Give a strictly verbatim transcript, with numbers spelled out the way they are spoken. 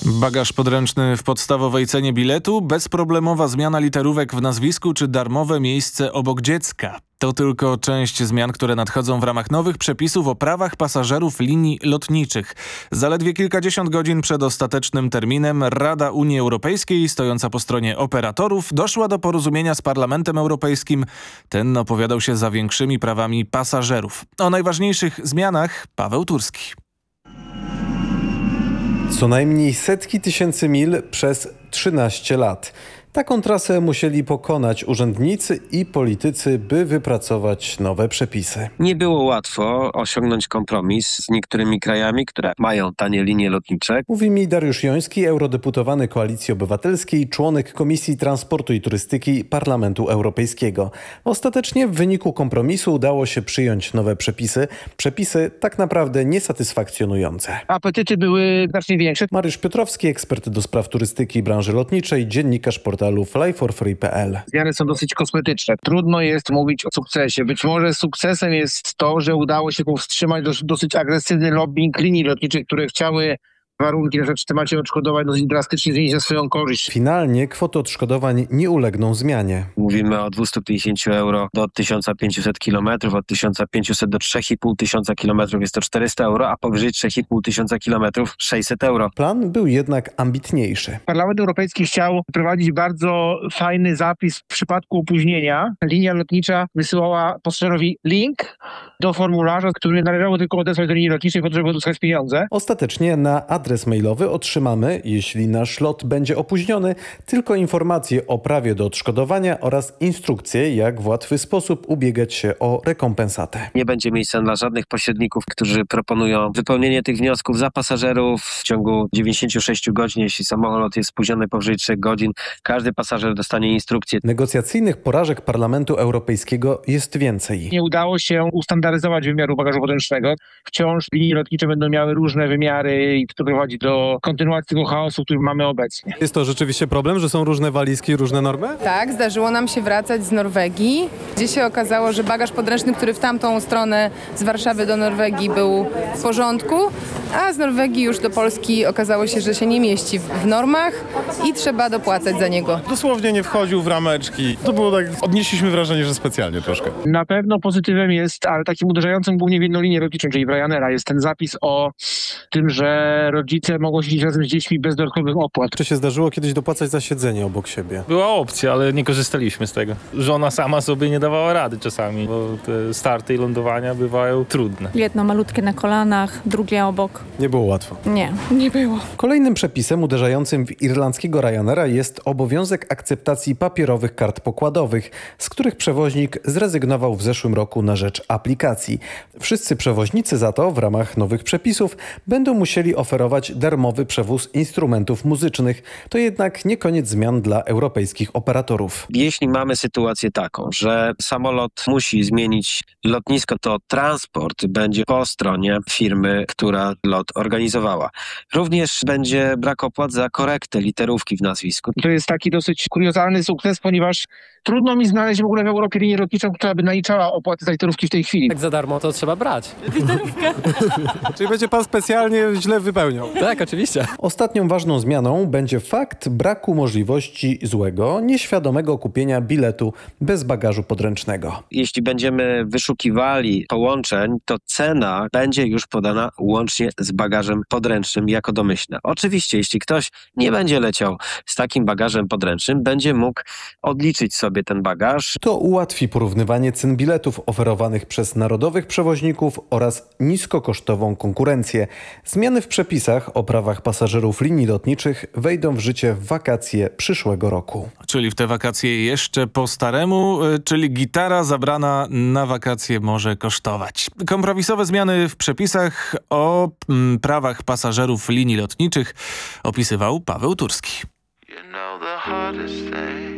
Bagaż podręczny w podstawowej cenie biletu, bezproblemowa zmiana literówek w nazwisku czy darmowe miejsce obok dziecka. To tylko część zmian, które nadchodzą w ramach nowych przepisów o prawach pasażerów linii lotniczych. Zaledwie kilkadziesiąt godzin przed ostatecznym terminem Rada Unii Europejskiej, stojąca po stronie operatorów, doszła do porozumienia z Parlamentem Europejskim. Ten opowiadał się za większymi prawami pasażerów. O najważniejszych zmianach Paweł Turski. Co najmniej setki tysięcy mil przez trzynaście lat. Taką trasę musieli pokonać urzędnicy i politycy, by wypracować nowe przepisy. Nie było łatwo osiągnąć kompromis z niektórymi krajami, które mają tanie linie lotnicze. Mówi mi Dariusz Joński, eurodeputowany Koalicji Obywatelskiej, członek Komisji Transportu i Turystyki Parlamentu Europejskiego. Ostatecznie w wyniku kompromisu udało się przyjąć nowe przepisy. Przepisy tak naprawdę niesatysfakcjonujące. Apetyty były znacznie większe. Mariusz Piotrowski, ekspert do spraw turystyki i branży lotniczej, dziennikarz portalu fly for free kropka p l. Zmiany są dosyć kosmetyczne. Trudno jest mówić o sukcesie. Być może sukcesem jest to, że udało się powstrzymać dos- dosyć agresywny lobbying linii lotniczych, które chciały warunki na rzecz w temacie odszkodowań dosyć drastycznie zmienić na swoją korzyść. Finalnie kwoty odszkodowań nie ulegną zmianie. Mówimy o dwieście pięćdziesiąt euro do tysiąc pięćset kilometrów, od tysiąc pięćset do trzy i pół tysiąca kilometrów jest to czterysta euro, a powyżej trzy i pół tysiąca kilometrów sześćset euro. Plan był jednak ambitniejszy. Parlament Europejski chciał wprowadzić bardzo fajny zapis w przypadku opóźnienia. Linia lotnicza wysyłała pasażerowi link do formularza, który należało tylko odesłać do linii lotniczej po to, żeby uzyskać pieniądze. Ostatecznie na adres mailowy otrzymamy, jeśli nasz lot będzie opóźniony, tylko informacje o prawie do odszkodowania oraz instrukcje, jak w łatwy sposób ubiegać się o rekompensatę. Nie będzie miejsca dla żadnych pośredników, którzy proponują wypełnienie tych wniosków za pasażerów w ciągu dziewięćdziesiąt sześć godzin. Jeśli samolot jest spóźniony powyżej trzech godzin, każdy pasażer dostanie instrukcję. Negocjacyjnych porażek Parlamentu Europejskiego jest więcej. Nie udało się ustandaryzować wymiaru bagażu podręcznego. Wciąż linie lotnicze będą miały różne wymiary i to prowadzi do kontynuacji tego chaosu, który mamy obecnie. Jest to rzeczywiście problem, że są różne walizki, różne normy? Tak, zdarzyło nam się wracać z Norwegii, gdzie się okazało, że bagaż podręczny, który w tamtą stronę z Warszawy do Norwegii był w porządku, a z Norwegii już do Polski okazało się, że się nie mieści w normach i trzeba dopłacać za niego. Dosłownie nie wchodził w rameczki. To było tak, odnieśliśmy wrażenie, że specjalnie troszkę. Na pewno pozytywem jest, ale takim uderzającym głównie w jedną linię lotniczą, czyli w Ryanaira, jest ten zapis o tym, że rodzice mogą siedzieć razem z dziećmi bez dodatkowych opłat. Czy się zdarzyło kiedyś dopłacać za siedzenie obok siebie? Była opcja, ale nie korzystaliśmy z tego. Żona sama sobie nie dawała rady czasami, bo te starty i lądowania bywają trudne. Jedno malutkie na kolanach, drugie obok. Nie było łatwo. Nie, nie było. Kolejnym przepisem uderzającym w irlandzkiego Ryanaira jest obowiązek akceptacji papierowych kart pokładowych, z których przewoźnik zrezygnował w zeszłym roku na rzecz aplikacji. Wszyscy przewoźnicy za to w ramach nowych przepisów będą musieli oferować darmowy przewóz instrumentów muzycznych. To jednak nie koniec zmian dla europejskich operatorów. Jeśli mamy sytuację taką, że samolot musi zmienić lotnisko, to transport będzie po stronie firmy, która lot organizowała. Również będzie brak opłat za korektę literówki w nazwisku. To jest taki dosyć kuriozalny sukces, ponieważ trudno mi znaleźć w ogóle w Europie linię lotniczą, która by naliczała opłaty za literówki w tej chwili. Jak za darmo to trzeba brać. Czyli będzie pan specjalnie źle wypełniał. Tak, oczywiście. Ostatnią ważną zmianą będzie fakt braku możliwości złego, nieświadomego kupienia biletu bez bagażu podręcznego. Jeśli będziemy wyszukiwali połączeń, to cena będzie już podana łącznie z bagażem podręcznym jako domyślna. Oczywiście, jeśli ktoś nie będzie leciał z takim bagażem podręcznym, będzie mógł odliczyć sobie ten bagaż. To ułatwi porównywanie cen biletów oferowanych przez narodowych przewoźników oraz niskokosztową konkurencję. Zmiany w przepisach o prawach pasażerów linii lotniczych wejdą w życie w wakacje przyszłego roku. Czyli w te wakacje jeszcze po staremu, czyli gitara zabrana na wakacje może kosztować. Kompromisowe zmiany w przepisach o mm, prawach pasażerów linii lotniczych opisywał Paweł Turski. You know the hardest thing